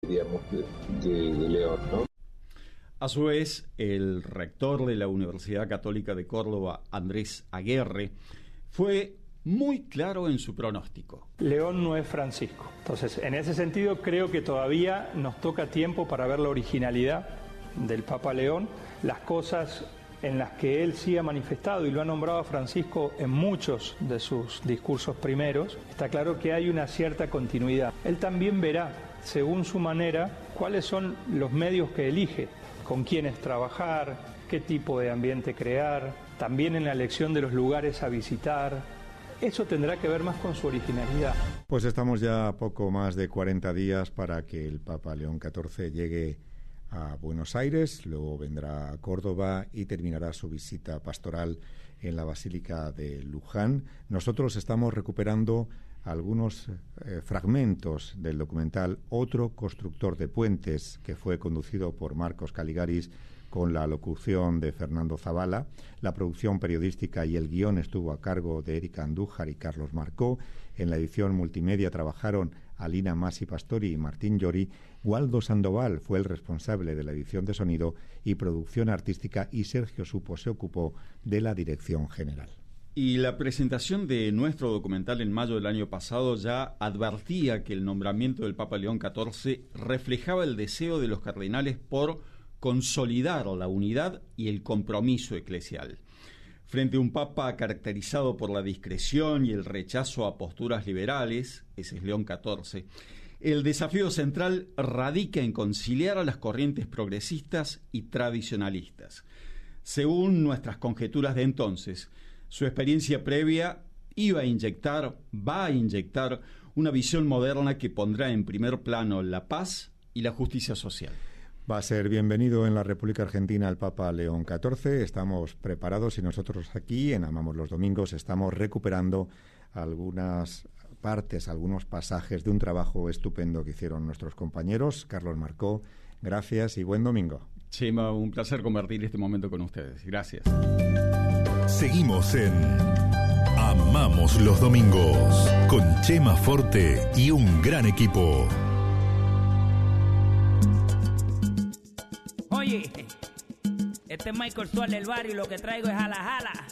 digamos, de León, ¿no? A su vez, el rector de la Universidad Católica de Córdoba, Andrés Aguerre, fue muy claro en su pronóstico. León no es Francisco. Entonces, en ese sentido, creo que todavía nos toca tiempo para ver la originalidad del Papa León, las cosas en las que él sí ha manifestado y lo ha nombrado a Francisco en muchos de sus discursos primeros. Está claro que hay una cierta continuidad. Él también verá, según su manera, cuáles son los medios que elige, con quiénes trabajar, qué tipo de ambiente crear, también en la elección de los lugares a visitar. Eso tendrá que ver más con su originalidad. Pues estamos ya a poco más de 40 días para que el Papa León XIV llegue a Buenos Aires, luego vendrá a Córdoba y terminará su visita pastoral en la Basílica de Luján. Nosotros estamos recuperando algunos fragmentos del documental Otro constructor de puentes, que fue conducido por Marcos Caligaris con la locución de Fernando Zavala. La producción periodística y el guión estuvo a cargo de Erika Andújar y Carlos Marcó. En la edición multimedia trabajaron Alina Masi Pastori y Martín Llori. Waldo Sandoval fue el responsable de la edición de sonido y producción artística, y Sergio Supo se ocupó de la dirección general. Y la presentación de nuestro documental en mayo del año pasado ya advertía que el nombramiento del Papa León XIV reflejaba el deseo de los cardenales por consolidar la unidad y el compromiso eclesial. Frente a un papa caracterizado por la discreción y el rechazo a posturas liberales, ese es León XIV, el desafío central radica en conciliar a las corrientes progresistas y tradicionalistas. Según nuestras conjeturas de entonces, su experiencia previa va a inyectar una visión moderna que pondrá en primer plano la paz y la justicia social. Va a ser bienvenido en la República Argentina el Papa León XIV. Estamos preparados y nosotros aquí en Amamos los Domingos estamos recuperando algunas partes, algunos pasajes de un trabajo estupendo que hicieron nuestros compañeros. Carlos Marcó, gracias y buen domingo. Chema, un placer compartir este momento con ustedes. Gracias. Seguimos en Amamos los Domingos con Chema Forte y un gran equipo. Oye, este es Michael Suárez del barrio y lo que traigo es jala jala.